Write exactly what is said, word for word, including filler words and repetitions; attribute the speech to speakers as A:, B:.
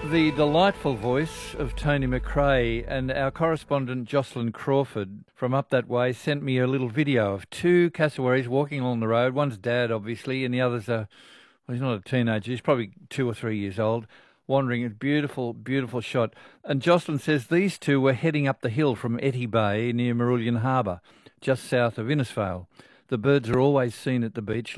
A: The delightful voice of Tony McRae, and our correspondent Jocelyn Crawford from up that way sent me a little video of two cassowaries walking along the road. One's dad, obviously, and the other's a, well, he's not a teenager, he's probably two or three years old, wandering. A beautiful, beautiful shot. And Jocelyn says these two were heading up the hill from Etty Bay near Marulian Harbour, just south of Innisfail. The birds are always seen at the beach